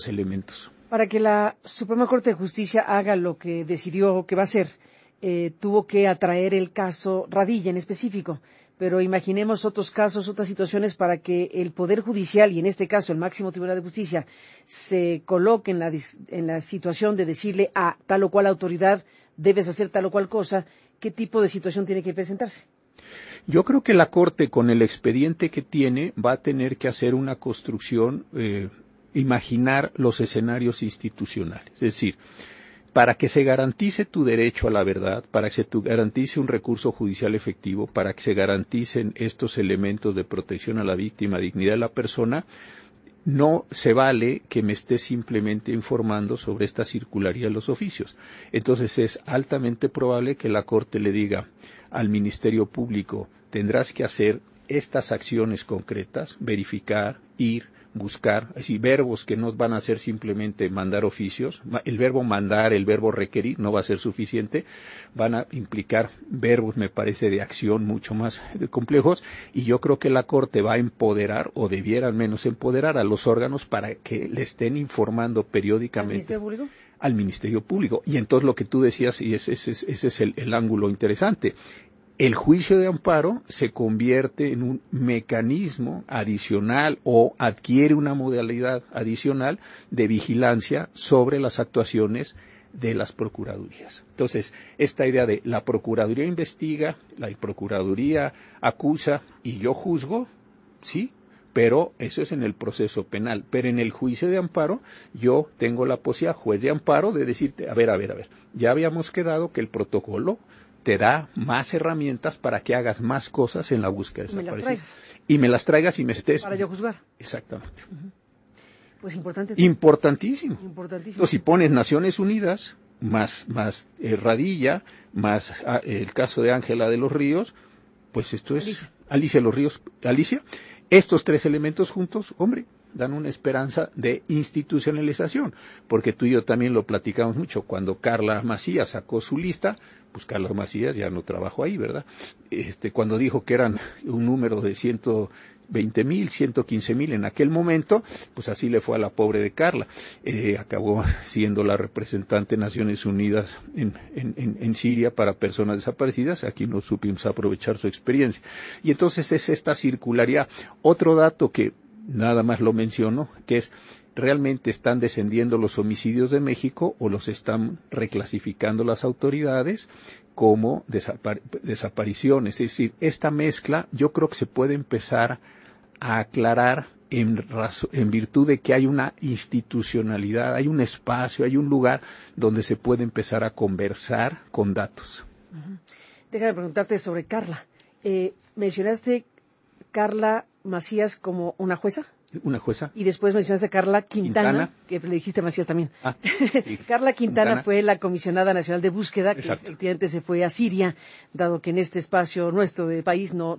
elementos. Para que la Suprema Corte de Justicia haga lo que decidió que va a hacer, tuvo que atraer el caso Radilla en específico. Pero imaginemos otros casos, otras situaciones para que el Poder Judicial, y en este caso el Máximo Tribunal de Justicia, se coloque en la situación de decirle a tal o cual autoridad debes hacer tal o cual cosa, ¿qué tipo de situación tiene que presentarse? Yo creo que la Corte, con el expediente que tiene, va a tener que hacer una construcción, imaginar los escenarios institucionales. Es decir, para que se garantice tu derecho a la verdad, para que se garantice un recurso judicial efectivo, para que se garanticen estos elementos de protección a la víctima, dignidad de la persona, no se vale que me esté simplemente informando sobre esta circularía de los oficios. Entonces es altamente probable que la Corte le diga al Ministerio Público, tendrás que hacer estas acciones concretas, verificar, ir, buscar, es decir, verbos que no van a ser simplemente mandar oficios. El verbo mandar, el verbo requerir no va a ser suficiente, van a implicar verbos, me parece, de acción mucho más complejos, y yo creo que la Corte va a empoderar, o debiera al menos empoderar a los órganos para que le estén informando periódicamente al Ministerio Público. Y entonces lo que tú decías, y ese es el ángulo interesante, el juicio de amparo se convierte en un mecanismo adicional o adquiere una modalidad adicional de vigilancia sobre las actuaciones de las procuradurías. Entonces, esta idea de la Procuraduría investiga, la Procuraduría acusa y yo juzgo, sí, pero eso es en el proceso penal. Pero en el juicio de amparo, yo tengo la posibilidad, juez de amparo, de decirte, a ver, ya habíamos quedado que el protocolo te da más herramientas para que hagas más cosas en la búsqueda de desaparecidos. Y me las traigas y me estés... Para yo juzgar. Exactamente. Pues importante. Importantísimo. Entonces, si pones Naciones Unidas, más Radilla, más el caso de Ángela de los Ríos, pues esto es Alicia de los Ríos, estos tres elementos juntos, hombre, dan una esperanza de institucionalización, porque tú y yo también lo platicamos mucho. Cuando Carla Macías sacó su lista, pues Carla Macías ya no trabajó ahí, ¿verdad? Cuando dijo que eran un número de 120,000, 115,000 en aquel momento, pues así le fue a la pobre de Carla. Acabó siendo la representante de Naciones Unidas en Siria para personas desaparecidas. Aquí no supimos aprovechar su experiencia. Y entonces es esta circularidad. Otro dato que nada más lo menciono, que es, ¿realmente están descendiendo los homicidios de México o los están reclasificando las autoridades como desapariciones? Es decir, esta mezcla yo creo que se puede empezar a aclarar en virtud de que hay una institucionalidad, hay un espacio, hay un lugar donde se puede empezar a conversar con datos. Déjame preguntarte sobre Carla. Mencionaste Carla Macías como una jueza. Una jueza. Y después mencionaste a Carla Quintana, que le dijiste Macías también. Sí. Carla Quintana fue la comisionada nacional de búsqueda, que efectivamente se fue a Siria, dado que en este espacio nuestro de país no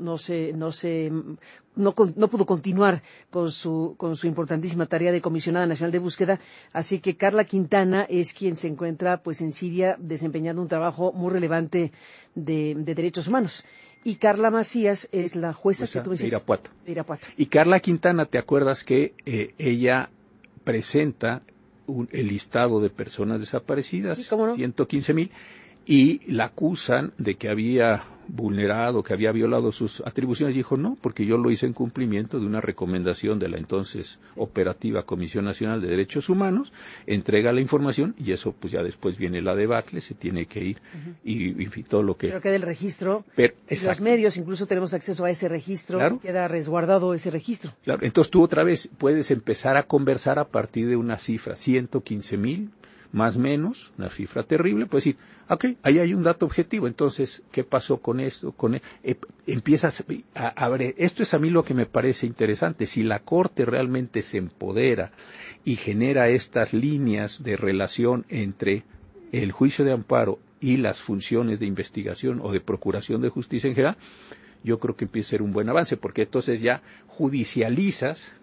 pudo continuar con su importantísima tarea de comisionada nacional de búsqueda. Así que Carla Quintana es quien se encuentra pues en Siria desempeñando un trabajo muy relevante de derechos humanos. Y Carla Macías es la jueza que tú me dices, de Irapuato. Y Carla Quintana, ¿te acuerdas que ella presenta el listado de personas desaparecidas? Sí, ¿cómo no? 115,000, y la acusan de que había vulnerado, que había violado sus atribuciones. Y dijo, no, porque yo lo hice en cumplimiento de una recomendación de la entonces operativa Comisión Nacional de Derechos Humanos, entrega la información, y eso pues ya después viene la debacle, se tiene que ir, y todo lo que... Pero queda el registro, los medios incluso tenemos acceso a ese registro, claro. Queda resguardado ese registro. Claro, entonces tú otra vez puedes empezar a conversar a partir de una cifra, 115,000, más o menos, una cifra terrible, pues decir, ok, ahí hay un dato objetivo, entonces, ¿qué pasó con esto? Empiezas a ver, esto es a mí lo que me parece interesante, si la Corte realmente se empodera y genera estas líneas de relación entre el juicio de amparo y las funciones de investigación o de procuración de justicia en general, yo creo que empieza a ser un buen avance, porque entonces ya judicializas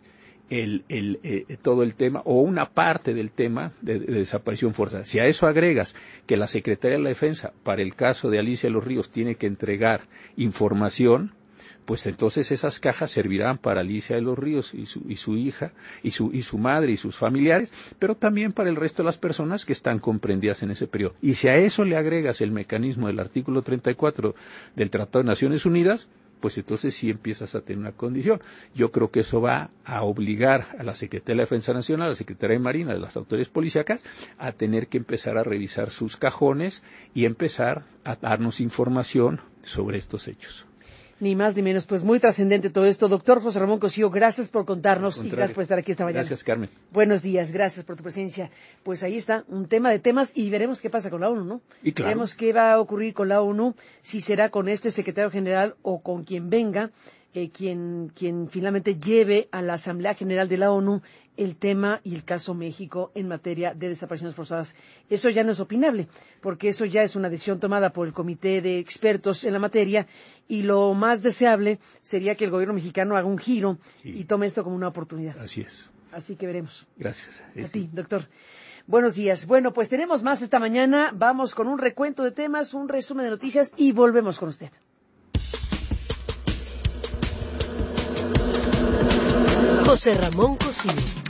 todo el tema o una parte del tema de desaparición forzada. Si a eso agregas que la Secretaría de la Defensa, para el caso de Alicia de los Ríos, tiene que entregar información, pues entonces esas cajas servirán para Alicia de los Ríos y su hija, y su madre y sus familiares, pero también para el resto de las personas que están comprendidas en ese periodo. Y si a eso le agregas el mecanismo del artículo 34 del Tratado de Naciones Unidas, pues entonces sí empiezas a tener una condición. Yo creo que eso va a obligar a la Secretaría de la Defensa Nacional, a la Secretaría de Marina, a las autoridades policíacas, a tener que empezar a revisar sus cajones y empezar a darnos información sobre estos hechos. Ni más ni menos, pues muy trascendente todo esto. Doctor José Ramón Cosío, gracias por contarnos y gracias por estar aquí esta mañana. Gracias, Carmen. Buenos días, gracias por tu presencia. Pues ahí está, un tema de temas y veremos qué pasa con la ONU, ¿no? Y claro. Veremos qué va a ocurrir con la ONU, si será con este secretario general o con quien venga, quien finalmente lleve a la Asamblea General de la ONU el tema y el caso México en materia de desapariciones forzadas. Eso ya no es opinable, porque eso ya es una decisión tomada por el Comité de Expertos en la materia, y lo más deseable sería que el gobierno mexicano haga un giro y tome esto como una oportunidad. Así es. Así que veremos. Gracias. A ti, doctor. Buenos días. Bueno, pues tenemos más esta mañana. Vamos con un recuento de temas, un resumen de noticias y volvemos con usted. José Ramón Cosío.